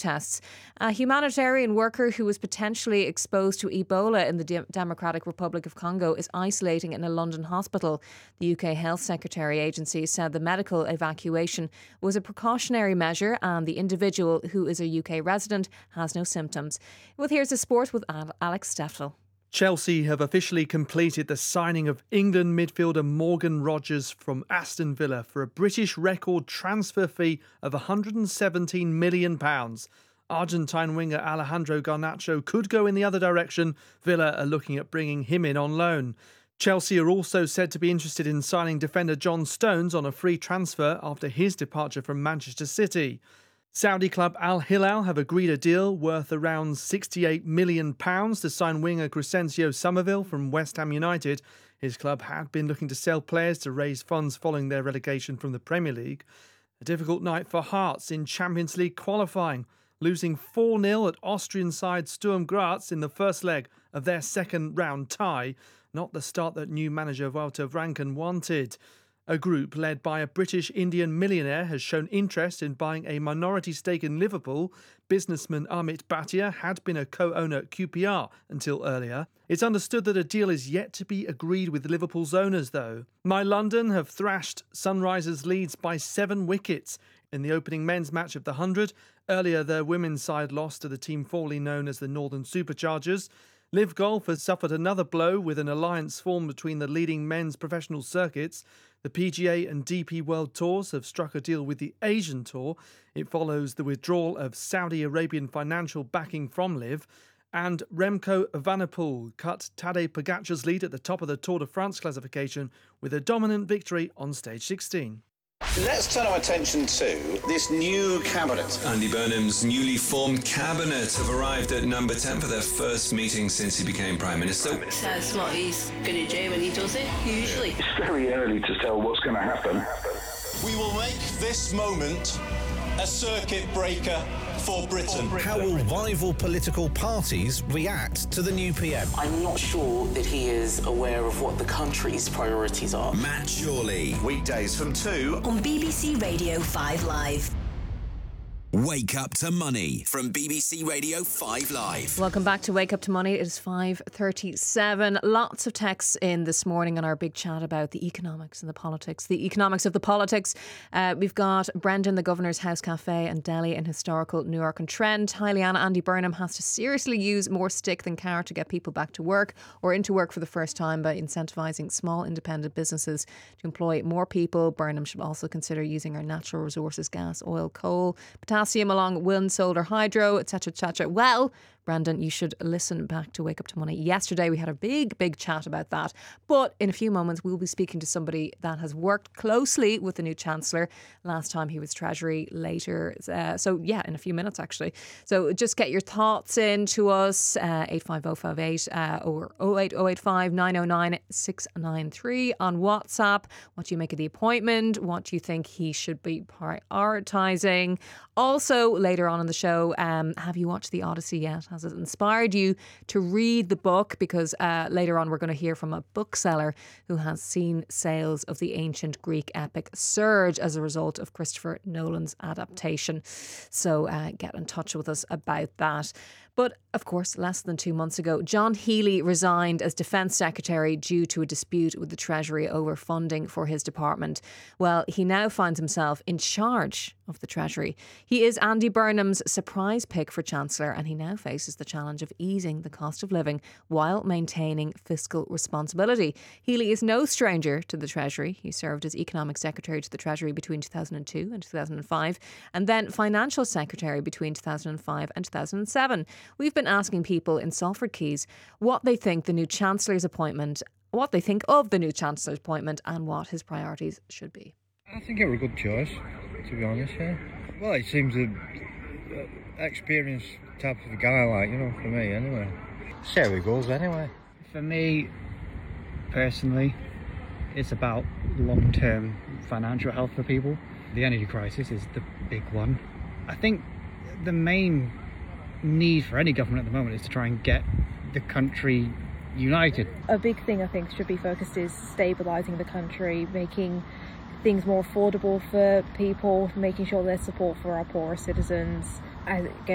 tests. A humanitarian worker who was potentially exposed to Ebola in the Democratic Republic of Congo is isolating in a London hospital. The UK Health Secretary Agency said the medical evacuation was a precautionary measure and the individual, who is a UK resident, has no symptoms. Well, here's the sport with Alex Steffel. Chelsea have officially completed the signing of England midfielder Morgan Rogers from Aston Villa for a British record transfer fee of £117 million. Argentine winger Alejandro Garnacho could go in the other direction. Villa are looking at bringing him in on loan. Chelsea are also said to be interested in signing defender John Stones on a free transfer after his departure from Manchester City. Saudi club Al Hilal have agreed a deal worth around £68 million to sign winger Crescencio Somerville from West Ham United. His club had been looking to sell players to raise funds following their relegation from the Premier League. A difficult night for Hearts in Champions League qualifying, losing 4-0 at Austrian side Sturm Graz in the first leg of their second round tie. Not the start that new manager Wouter Franken wanted. A group led by a British-Indian millionaire has shown interest in buying a minority stake in Liverpool. Businessman Amit Bhatia had been a co-owner at QPR until earlier. It's understood that a deal is yet to be agreed with Liverpool's owners, though. My London have thrashed Sunrisers Leeds by 7 wickets in the opening men's match of the 100. Earlier, their women's side lost to the team formerly known as the Northern Superchargers. Liv Golf has suffered another blow with an alliance formed between the leading men's professional circuits. The PGA and DP World Tours have struck a deal with the Asian Tour. It follows the withdrawal of Saudi Arabian financial backing from Liv. And Remco Evenepoel cut Tadej Pogacar's lead at the top of the Tour de France classification with a dominant victory on stage 16. Let's turn our attention to this new cabinet. Andy Burnham's newly formed cabinet have arrived at number 10 for their first meeting since he became Prime Minister. Says what he's going to do when he does it, usually. It's very early to tell what's going to happen. We will make this moment a circuit breaker for Britain. How will rival political parties react to the new PM? I'm not sure that he is aware of what the country's priorities are. Matt Shorley. Weekdays from 2 on BBC Radio 5 Live. Wake Up to Money from BBC Radio 5 Live. Welcome back to Wake Up to Money. It is 5:37. Lots of texts in this morning on our big chat about the economics and the politics. The economics of the politics. We've got Brendan, the Governor's House Cafe and Deli in historical New York and Trent. Hi, Liana. Andy Burnham has to seriously use more stick than carrot to get people back to work or into work for the first time by incentivising small independent businesses to employ more people. Burnham should also consider using our natural resources, gas, oil, coal, potassium along wind, solar, hydro, etc, etc. Well, Brandon, you should listen back to Wake Up to Money. Yesterday we had a big chat about that. But in a few moments we'll be speaking to somebody that has worked closely with the new Chancellor. Last time he was Treasury, later. So yeah, in a few minutes actually. So just get your thoughts in to us, 85058 or 08085 909 693 on WhatsApp. What do you make of the appointment? What do you think he should be prioritising? Also, later on in the show, have you watched The Odyssey yet? Has it inspired you to read the book? Because later on we're going to hear from a bookseller who has seen sales of the ancient Greek epic surge as a result of Christopher Nolan's adaptation. So get in touch with us about that. But, of course, less than 2 months ago, John Healey resigned as Defence Secretary due to a dispute with the Treasury over funding for his department. Well, he now finds himself in charge of the Treasury. He is Andy Burnham's surprise pick for Chancellor, and he now faces the challenge of easing the cost of living while maintaining fiscal responsibility. Healey is no stranger to the Treasury. He served as Economic Secretary to the Treasury between 2002 and 2005, and then Financial Secretary between 2005 and 2007. We've been asking people in Salford Quays what they think the new Chancellor's appointment, what they think of the new Chancellor's appointment and what his priorities should be. I think it was a good choice, to be honest, yeah. Well, he seems an experienced type of guy, like, you know, for me anyway. See how he goes anyway. For me, personally, it's about long-term financial health for people. The energy crisis is the big one. I think the main need for any government at the moment is to try and get the country united. A big thing I think should be focused is stabilising the country, making things more affordable for people, making sure there's support for our poorer citizens.